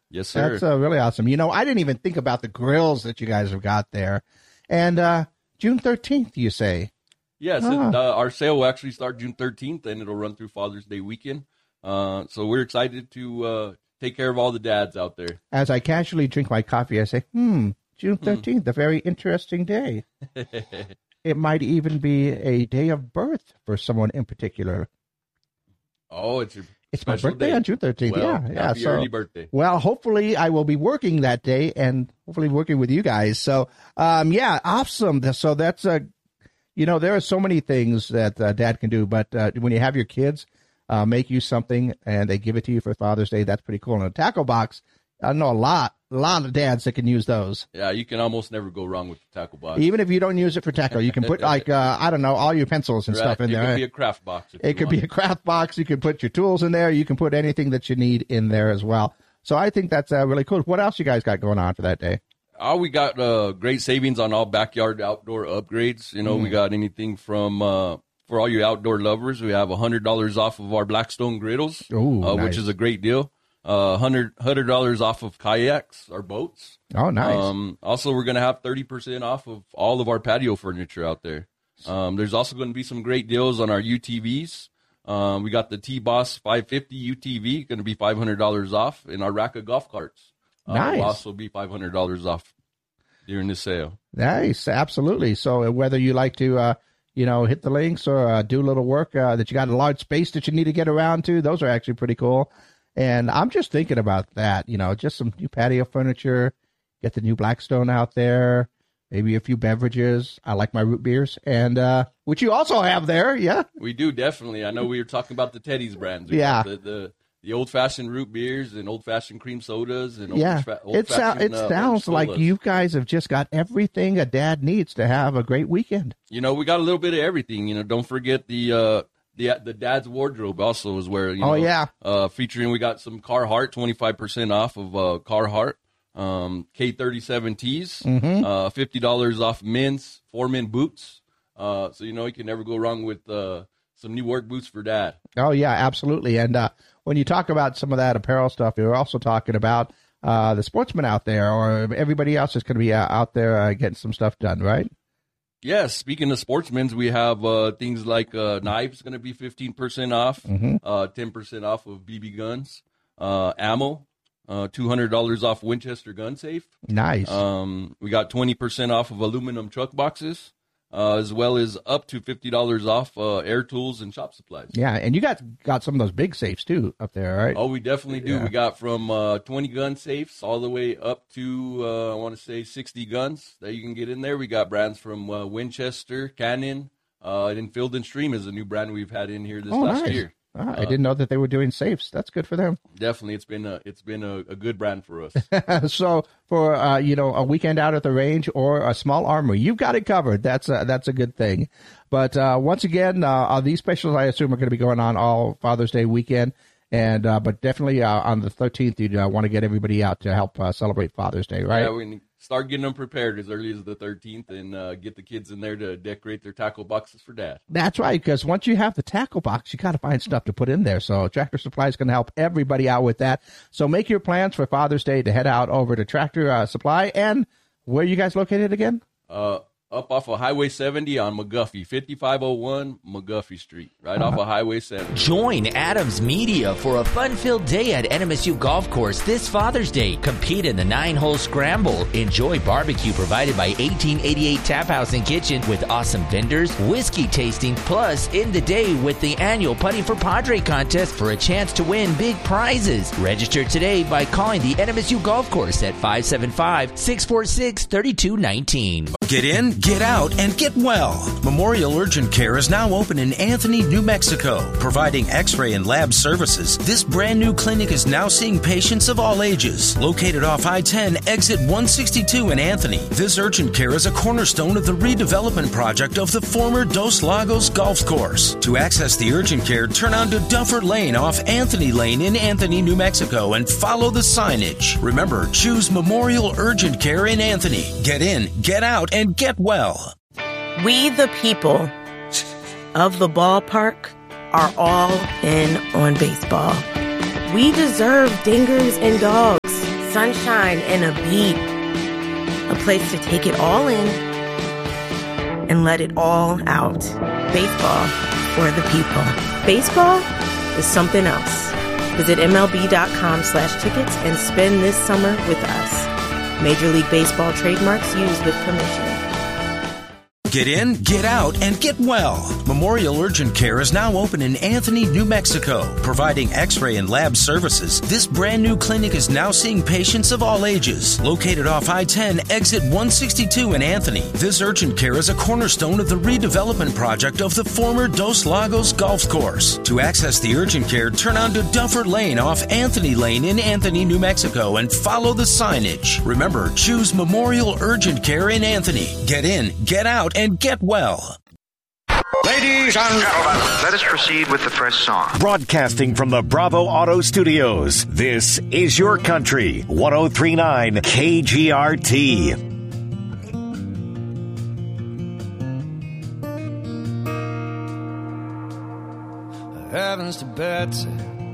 Yes, sir. That's really awesome. I didn't even think about the grills that you guys have got there. And June 13th, you say? Yes, our sale will actually start June 13th, and it'll run through Father's Day weekend. So we're excited to take care of all the dads out there. As I casually drink my coffee, I say, June 13th, a very interesting day. It might even be a day of birth for someone in particular. Oh, it's my birthday day. On June 13th. Well, yeah. Happy early birthday. Well, hopefully I will be working that day and hopefully working with you guys. So, awesome. So that's there are so many things that Dad can do, but when you have your kids make you something and they give it to you for Father's Day, that's pretty cool. And a tackle box, I know a lot of dads that can use those. Yeah, you can almost never go wrong with the tackle box. Even if you don't use it for tackle, you can put all your pencils and stuff in there. It could be a craft box. It could be a craft box. You can put your tools in there. You can put anything that you need in there as well. So I think that's really cool. What else you guys got going on for that day? We got great savings on all backyard outdoor upgrades. We got anything from for all you outdoor lovers. We have $100 off of our Blackstone griddles, nice. Which is a great deal. $100 off of kayaks, our boats. Oh, nice. Also, we're going to have 30% off of all of our patio furniture out there. There's also going to be some great deals on our UTVs. We got the T-Boss 550 UTV, going to be $500 off, and our rack of golf carts nice. Will also be $500 off during the sale. Nice, absolutely. So whether you like to, hit the links or do a little work that you got a large space that you need to get around to, those are actually pretty cool. And I'm just thinking about that, just some new patio furniture, get the new Blackstone out there, maybe a few beverages. I like my root beers, and which you also have there, yeah? We do, definitely. I know we were talking about the Teddy's brands. Yeah. The old-fashioned root beers and old-fashioned cream sodas. And it sounds like you guys have just got everything a dad needs to have a great weekend. We got a little bit of everything. Don't forget the dad's wardrobe also is where, featuring, we got some Carhartt, 25% off of Carhartt, K37 tees, $50 off men's, 4-men boots. So, you can never go wrong with some new work boots for dad. Oh, yeah, absolutely. And when you talk about some of that apparel stuff, you're also talking about the sportsmen out there, or everybody else is going to be out there getting some stuff done, right? Yes, speaking of sportsmen's, we have things like knives going to be 15% off, 10% off of BB guns, ammo, $200 off Winchester gun safe. Nice. We got 20% off of aluminum truck boxes, as well as up to $50 off air tools and shop supplies. Yeah, and you got some of those big safes too up there, right? Oh, we definitely do. Yeah. We got from 20 gun safes all the way up to, I want to say, 60 guns that you can get in there. We got brands from Winchester, Cannon, and Field and Stream is a new brand we've had in here this last year. I didn't know that they were doing safes. That's good for them. Definitely, it's been a good brand for us. So for a weekend out at the range or a small armory, you've got it covered. That's a good thing. But once again, these specials I assume are going to be going on all Father's Day weekend, and but definitely on the 13th, you want to get everybody out to help celebrate Father's Day, right? Yeah, we start getting them prepared as early as the 13th and get the kids in there to decorate their tackle boxes for dad. That's right, because once you have the tackle box, you got to find stuff to put in there. So Tractor Supply is going to help everybody out with that. So make your plans for Father's Day to head out over to Tractor Supply. And where are you guys located again? Up off of Highway 70 on McGuffey, 5501 McGuffey Street, right off of Highway 70. Join Adams Media for a fun-filled day at NMSU Golf Course this Father's Day. Compete in the 9-hole scramble. Enjoy barbecue provided by 1888 Tap House and Kitchen with awesome vendors, whiskey tasting, plus end the day with the annual Putting for Padre contest for a chance to win big prizes. Register today by calling the NMSU Golf Course at 575-646-3219. Get in, get out, and get well. Memorial Urgent Care is now open in Anthony, New Mexico, providing x-ray and lab services. This brand new clinic is now seeing patients of all ages. Located off I-10, exit 162 in Anthony, this urgent care is a cornerstone of the redevelopment project of the former Dos Lagos Golf Course. To access the urgent care, turn onto Duffer Lane off Anthony Lane in Anthony, New Mexico, and follow the signage. Remember, choose Memorial Urgent Care in Anthony. Get in, get out, and get well. We, the people of the ballpark, are all in on baseball. We deserve dingers and dogs sunshine, and a beat. A place to take it all in and let it all out. Baseball for the people. Baseball is something else. Visit MLB.com/tickets and spend this summer with us. Major League Baseball trademarks used with permission. Get in, get out, and get well. Memorial Urgent Care is now open in Anthony, New Mexico, providing x-ray and lab services. This brand new clinic is now seeing patients of all ages. Located off I-10, exit 162 in Anthony, this urgent care is a cornerstone of the redevelopment project of the former Dos Lagos Golf Course. To access the urgent care, turn onto Duffer Lane off Anthony Lane in Anthony, New Mexico, and follow the signage. Remember, choose Memorial Urgent Care in Anthony. Get in, get out, and get well. Ladies and gentlemen, let us proceed with the first song. Broadcasting from the Bravo Auto Studios, this is Your Country, 103.9 KGRT. Heavens to Betsy,